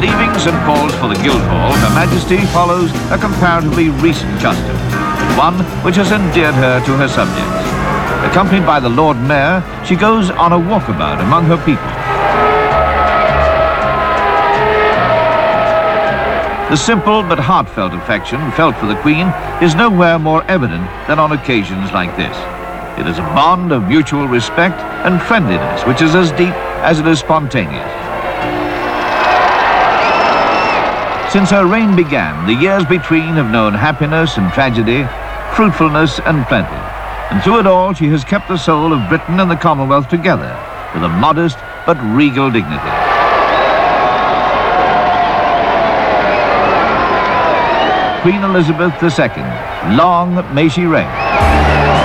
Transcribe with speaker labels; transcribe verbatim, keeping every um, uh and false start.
Speaker 1: leaving Saint Paul's for the Guildhall, Her Majesty follows a comparatively recent custom, one which has endeared her to her subjects. Accompanied by the Lord Mayor, she goes on a walkabout among her people. The simple but heartfelt affection felt for the Queen is nowhere more evident than on occasions like this. It is a bond of mutual respect and friendliness which is as deep as it is spontaneous. Since her reign began, the years between have known happiness and tragedy, fruitfulness and plenty. And through it all, she has kept the soul of Britain and the Commonwealth together with a modest but regal dignity. Queen Elizabeth the Second, long may she reign.